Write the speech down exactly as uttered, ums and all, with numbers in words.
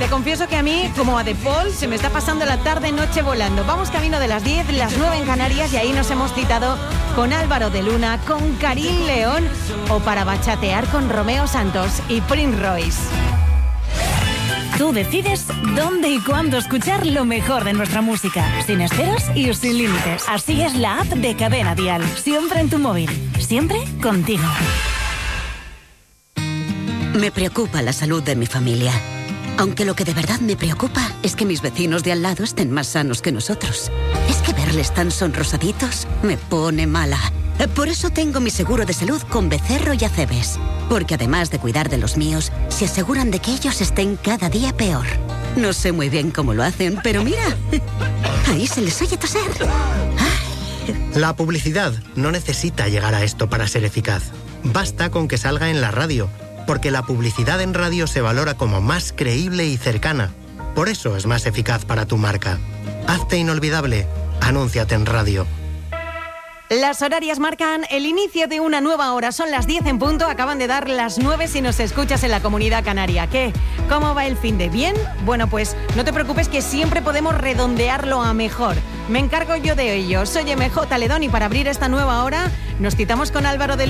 te confieso que a mí, como a De Paul, se me está pasando la tarde-noche volando. Vamos camino de las diez, las nueve en Canarias, y ahí nos hemos citado con Álvaro de Luna, con Karim León o para bachatear con Romeo Santos y Prince Royce. Tú decides dónde y cuándo escuchar lo mejor de nuestra música, sin esperas y sin límites. Así es la app de Cadena Dial, siempre en tu móvil, siempre contigo. Me preocupa la salud de mi familia. Aunque lo que de verdad me preocupa es que mis vecinos de al lado estén más sanos que nosotros. Es que verles tan sonrosaditos me pone mala. Por eso tengo mi seguro de salud con Becerro y Acebes. Porque además de cuidar de los míos, se aseguran de que ellos estén cada día peor. No sé muy bien cómo lo hacen, pero mira, ahí se les oye toser. Ay. La publicidad no necesita llegar a esto para ser eficaz. Basta con que salga en la radio, porque la publicidad en radio se valora como más creíble y cercana. Por eso es más eficaz para tu marca. Hazte inolvidable. Anúnciate en radio. Las horarias marcan el inicio de una nueva hora. Son las diez en punto, acaban de dar las nueve si nos escuchas en la Comunidad Canaria. ¿Qué? ¿Cómo va el fin de bien? Bueno, pues no te preocupes que siempre podemos redondearlo a mejor. Me encargo yo de ello. Soy M J Ledón y para abrir esta nueva hora nos citamos con Álvaro de